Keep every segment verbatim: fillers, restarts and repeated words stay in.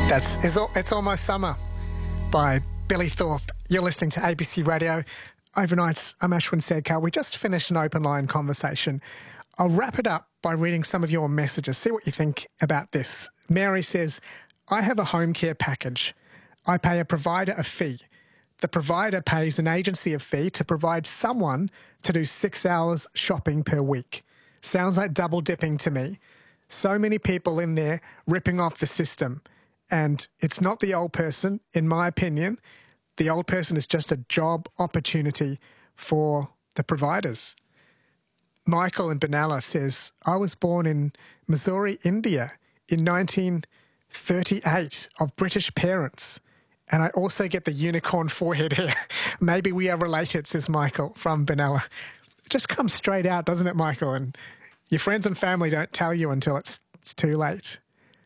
That's It's, Al- it's Almost Summer by Billy Thorpe. You're listening to A B C Radio. Overnights, I'm Ashwin Sedkar. We just finished an open line conversation. I'll wrap it up by reading some of your messages. See what you think about this. Mary says, I have a home care package. I pay a provider a fee. The provider pays an agency a fee to provide someone to do six hours shopping per week. Sounds like double dipping to me. So many people in there ripping off the system. And it's not the old person, in my opinion. The old person is just a job opportunity for the providers. Michael in Benalla says, I was born in Missouri, India in nineteen thirty-eight of British parents. And I also get the unicorn forehead hair. Maybe we are related, says Michael from Benalla. It just comes straight out, doesn't it, Michael? And your friends and family don't tell you until it's, it's too late.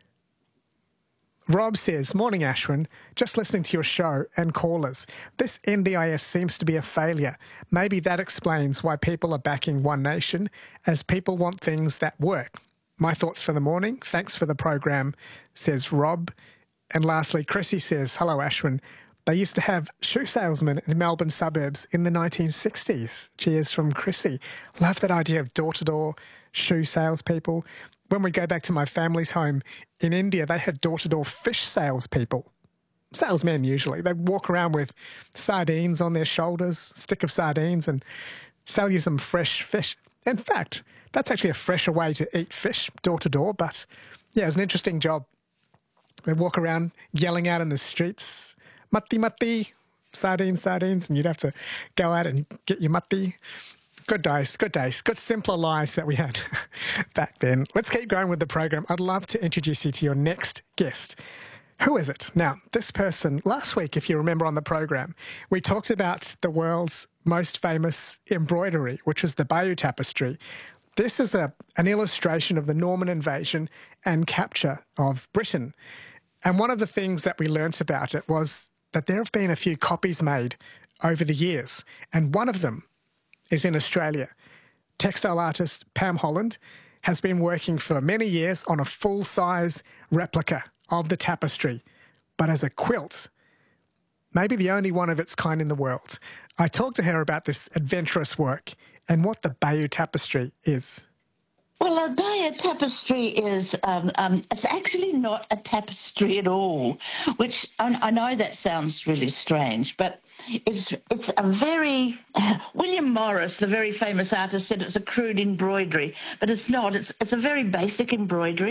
Rob says, morning Ashwin, just listening to your show and callers. This N D I S seems to be a failure. Maybe that explains why people are backing One Nation, as people want things that work. My thoughts for the morning. Thanks for the program, says Rob. And lastly, Chrissy says, hello Ashwin. They used to have shoe salesmen in Melbourne suburbs in the nineteen sixties. Cheers from Chrissy. Love that idea of door-to-door shoe salespeople. When we go back to my family's home in India, they had door-to-door fish salespeople. Salesmen usually. They'd walk around with sardines on their shoulders, stick of sardines, and sell you some fresh fish. In fact, that's actually a fresher way to eat fish, door-to-door. But yeah, it was an interesting job. They'd walk around yelling out in the streets, matti matti, sardines, sardines, and you'd have to go out and get your matti. Good days, good days, good simpler lives that we had back then. Let's keep going with the program. I'd love to introduce you to your next guest. Who is it? Now, this person, last week, if you remember on the program, we talked about the world's most famous embroidery, which is the Bayeux Tapestry. This is a, an illustration of the Norman invasion and capture of Britain. And one of the things that we learnt about it was that there have been a few copies made over the years, and one of them is in Australia. Textile artist Pam Holland has been working for many years on a full-size replica of the tapestry, but as a quilt. Maybe the only one of its kind in the world. I talked to her about this adventurous work and what the Bayeux Tapestry is. Well, a Bayeux tapestry is, um, um, it's actually not a tapestry at all, which I, I know that sounds really strange, but it's it's a very, uh, William Morris, the very famous artist, said it's a crude embroidery, but it's not. It's, it's a very basic embroidery.